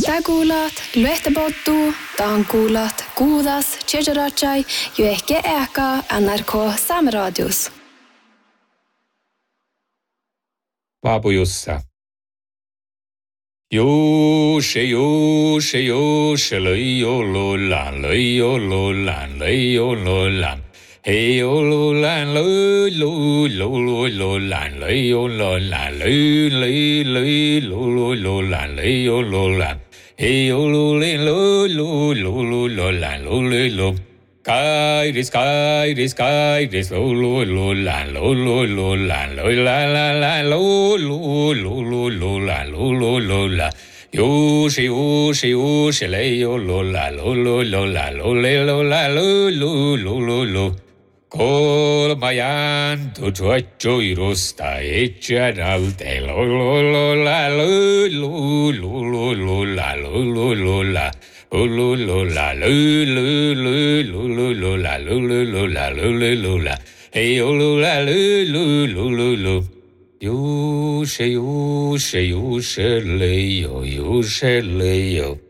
Tää kuulaat Lyhtepottuu, taan kuulaat Kuudas, Tjejerachai, jo ehkä eka NRK Sameradius. Vaapujussa. Juuse, löijololan. Hei ololan, löijololan, löijololan. Hei ololin, löijololan. Kairis, löijololan, löijololan. Juuse, leijololan, Kolmajan tuottjoirusta etjärältä Hei Juuse, leijo.